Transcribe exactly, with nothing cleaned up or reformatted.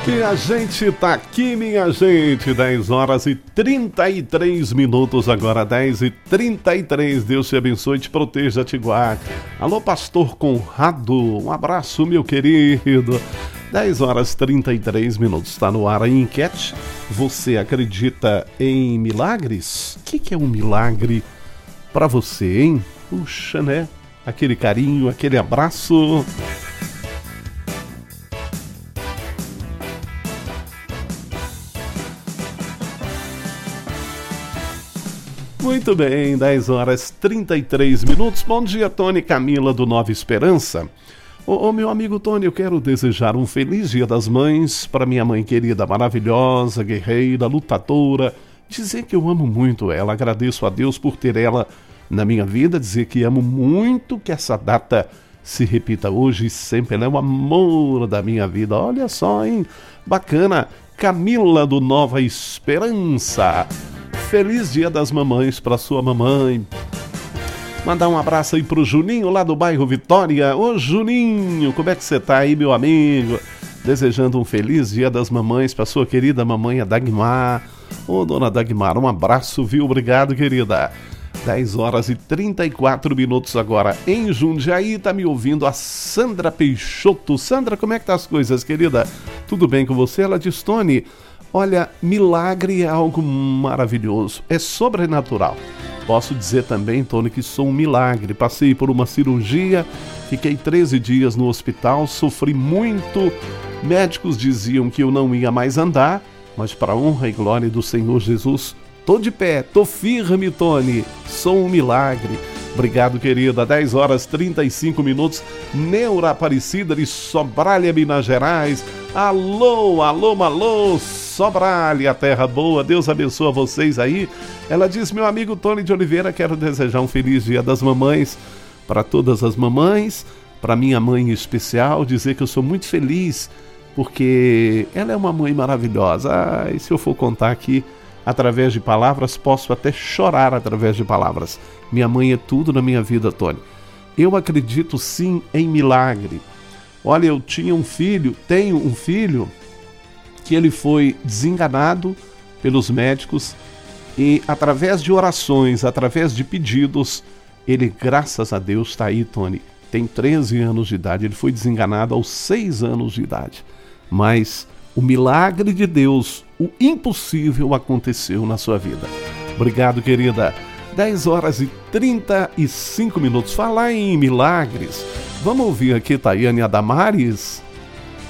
E a gente tá aqui, minha gente, dez horas e trinta e três minutos, agora dez e trinta e três. Deus te abençoe, te proteja, te guarde. Alô, pastor Conrado, um abraço, meu querido. dez horas e trinta e três minutos, está no ar a enquete. Você acredita em milagres? O que, que é um milagre pra você, hein? Puxa, né? Aquele carinho, aquele abraço. Muito bem, dez horas e trinta e três minutos. Bom dia, Tony Camila do Nova Esperança. Ô, ô, meu amigo Tony, eu quero desejar um feliz Dia das Mães para minha mãe querida, maravilhosa, guerreira, lutadora. Dizer que eu amo muito ela, agradeço a Deus por ter ela na minha vida, dizer que amo muito que essa data se repita hoje e sempre. Ela é o amor da minha vida. Olha só, hein? Bacana. Camila do Nova Esperança. Feliz Dia das Mamães para sua mamãe. Mandar um abraço aí pro Juninho lá do bairro Vitória. Ô Juninho, como é que você tá aí, meu amigo? Desejando um feliz Dia das Mamães para sua querida mamãe, a Dagmar. Ô dona Dagmar, um abraço, viu? Obrigado, querida. dez horas e trinta e quatro minutos agora em Jundiaí. Tá me ouvindo a Sandra Peixoto. Sandra, como é que tá as coisas, querida? Tudo bem com você? Ela diz, Tony, olha, milagre é algo maravilhoso, é sobrenatural. Posso dizer também, Tony, que sou um milagre. Passei por uma cirurgia, fiquei treze dias no hospital, sofri muito. Médicos diziam que eu não ia mais andar, mas para a honra e glória do Senhor Jesus, tô de pé, tô firme, Tony. Sou um milagre. Obrigado, querida. dez horas e trinta e cinco minutos. Neura Aparecida de Sobralha, Minas Gerais. Alô, alô, alô, Sobralha, terra boa. Deus abençoe vocês aí. Ela diz, meu amigo Tony de Oliveira, quero desejar um feliz Dia das Mamães para todas as mamães, para minha mãe em especial, dizer que eu sou muito feliz porque ela é uma mãe maravilhosa. Ah, e se eu for contar aqui através de palavras, posso até chorar através de palavras. Minha mãe é tudo na minha vida, Tony. Eu acredito sim em milagre. Olha, eu tinha um filho, tenho um filho, que ele foi desenganado pelos médicos e através de orações, através de pedidos, ele, graças a Deus, está aí, Tony. Tem treze anos de idade, ele foi desenganado aos seis anos de idade. Mas o milagre de Deus, o impossível aconteceu na sua vida. Obrigado, querida. dez horas e trinta e cinco minutos. Falar em milagres, vamos ouvir aqui Tayane Adamares.